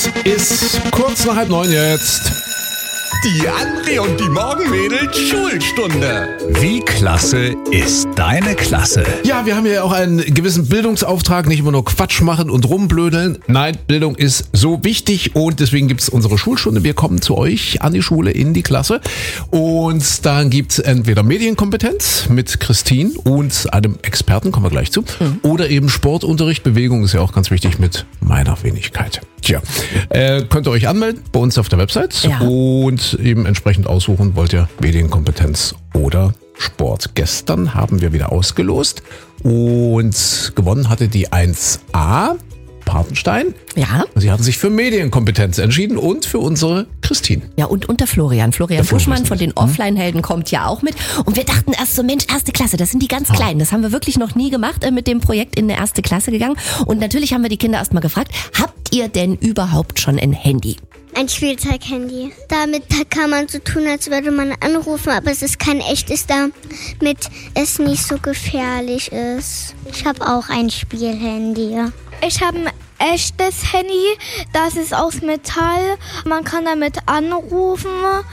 Ist kurz nach 8:30 jetzt. Die André und die Morgenmädels Schulstunde. Wie klasse ist deine Klasse? Ja, wir haben ja auch einen gewissen Bildungsauftrag, nicht immer nur Quatsch machen und rumblödeln. Nein, Bildung ist so wichtig und deswegen gibt es unsere Schulstunde. Wir kommen zu euch an die Schule, in die Klasse und dann gibt es entweder Medienkompetenz mit Christine und einem Experten, kommen wir gleich zu, oder eben Sportunterricht, Bewegung ist ja auch ganz wichtig mit meiner Wenigkeit. Tja, könnt ihr euch anmelden bei uns auf der Website und eben entsprechend aussuchen, wollt ihr Medienkompetenz oder Sport. Gestern haben wir wieder ausgelost und gewonnen hatte die 1a Papenstein. Ja. Sie hatten sich für Medienkompetenz entschieden und für unsere Christine. Ja, und der Florian. Florian Buschmann von den Offline-Helden kommt ja auch mit. Und wir dachten erst so, Mensch, 1. Klasse, das sind die ganz Kleinen. Das haben wir wirklich noch nie gemacht, mit dem Projekt in eine 1. Klasse gegangen. Und natürlich haben wir die Kinder erst mal gefragt, habt ihr denn überhaupt schon ein Handy? Ein Spielzeughandy. Damit kann man so tun, als würde man anrufen, aber es ist kein echtes, damit es nicht so gefährlich ist. Ich habe auch ein Spielhandy. Ich habe ein echtes Handy, das ist aus Metall. Man kann damit anrufen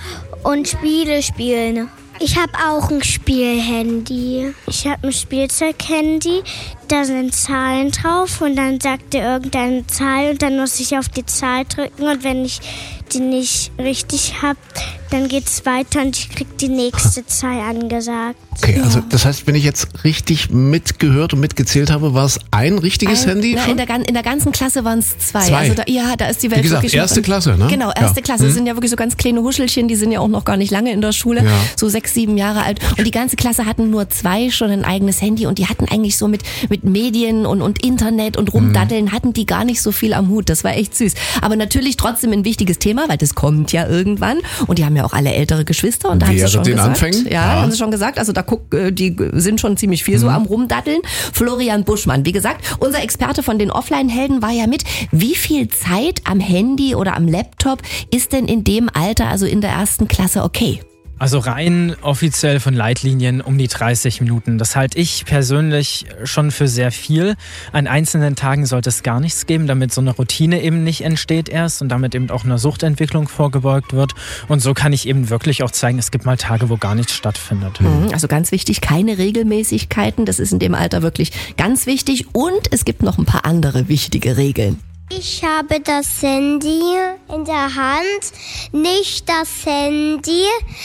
und Spiele spielen. Ich habe auch ein Spielhandy. Ich habe ein Spielzeughandy, da sind Zahlen drauf und dann sagt er irgendeine Zahl und dann muss ich auf die Zahl drücken und wenn ich die nicht richtig habe, dann geht's weiter und ich krieg die nächste Zahl angesagt. Okay, also das heißt, wenn ich jetzt richtig mitgehört und mitgezählt habe, war es ein richtiges Handy? Na, schon? in der ganzen Klasse waren es 2. 2. Also da ist die Welt Wie gesagt, wirklich erste Klasse, ne? Genau, erste Klasse. Das sind ja wirklich so ganz kleine Huschelchen, die sind ja auch noch gar nicht lange in der Schule, so 6, 7 Jahre alt. Und die ganze Klasse hatten nur 2 schon ein eigenes Handy und die hatten eigentlich so mit Medien und Internet und Rumdaddeln hatten die gar nicht so viel am Hut. Das war echt süß. Aber natürlich trotzdem ein wichtiges Thema, weil das kommt ja irgendwann. Und die haben ja auch alle ältere Geschwister und da haben sie schon gesagt. Anfängen? Ja, haben sie schon gesagt. Also die sind schon ziemlich viel so am Rumdaddeln. Florian Buschmann, wie gesagt, unser Experte von den Offline-Helden war ja mit. Wie viel Zeit am Handy oder am Laptop ist denn in dem Alter, also in der 1. Klasse, okay? Also rein offiziell von Leitlinien um die 30 Minuten. Das halte ich persönlich schon für sehr viel. An einzelnen Tagen sollte es gar nichts geben, damit so eine Routine eben nicht entsteht erst und damit eben auch einer Suchtentwicklung vorgebeugt wird. Und so kann ich eben wirklich auch zeigen, es gibt mal Tage, wo gar nichts stattfindet. Also ganz wichtig, keine Regelmäßigkeiten. Das ist in dem Alter wirklich ganz wichtig. Und es gibt noch ein paar andere wichtige Regeln. Ich habe das Handy in der Hand, nicht das Handy,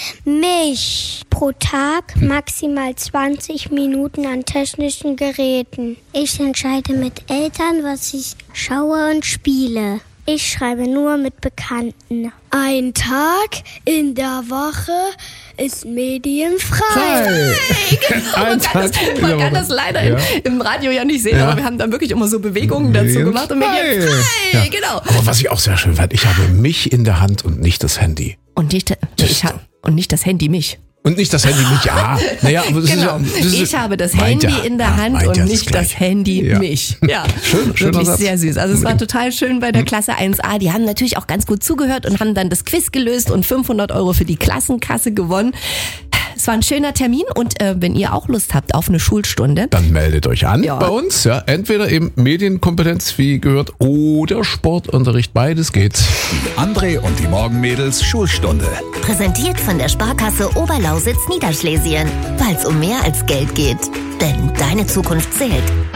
mich. Pro Tag maximal 20 Minuten an technischen Geräten. Ich entscheide mit Eltern, was ich schaue und spiele. Ich schreibe nur mit Bekannten. Ein Tag in der Woche ist medienfrei. Man kann das leider im Radio ja nicht sehen, aber wir haben dann wirklich immer so Bewegungen dazu gemacht. Und medienfrei, genau. Aber was ich auch sehr schön fand, ich habe mich in der Hand und nicht das Handy. Und nicht das Handy mich. Und nicht das Handy mich, Naja, aber ich habe das Handy in der Hand und nicht das Handy mich. Ja, schöner wirklich Satz. sehr süß. Also es war total schön bei der Klasse 1a. Die haben natürlich auch ganz gut zugehört und haben dann das Quiz gelöst und 500 € für die Klassenkasse gewonnen. Es war ein schöner Termin und wenn ihr auch Lust habt auf eine Schulstunde, dann meldet euch an bei uns. Ja, entweder eben Medienkompetenz, wie gehört, oder Sportunterricht. Beides geht. Die André und die Morgenmädels Schulstunde. Präsentiert von der Sparkasse Oberlausitz Niederschlesien. Weil es um mehr als Geld geht. Denn deine Zukunft zählt.